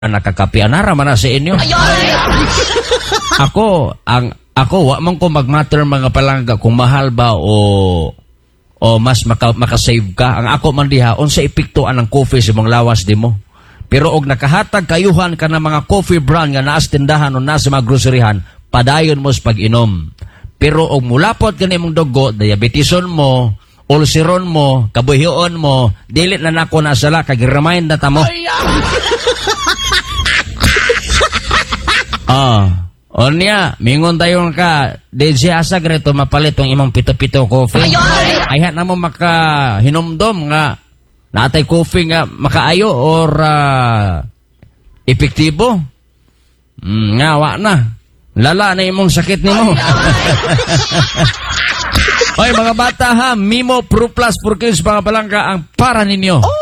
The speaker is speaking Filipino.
nakakapian naman na sa inyo. Ako wa man ko magmatter mga palangga kung mahal ba o mas makasave ka. Ang ako man diha unsa epektuan ng coffee sa mong lawas di mo. Pero og nakahatag kayuhan ka ng mga coffee brand nga naa sa tindahan o naa sa mga groceryhan, padayon mo sa pag-inom. Pero og mulapot ka nimong dugo, diabeteson mo, ulceron mo, kabuhion mo, dili na nako na sala kag-remind na tamo. Onya, mingon tayo ka, DJ Asag rito mapalit ang imong pito-pito coffee. Ayhat na mo makahinomdom nga, natay coffee nga makaayo or epektibo. Nga, wa na. Lala na imong sakit nimo. Oy mga bata ha, Mimo Pro Plus for Kids mga palangga ang para ninyo.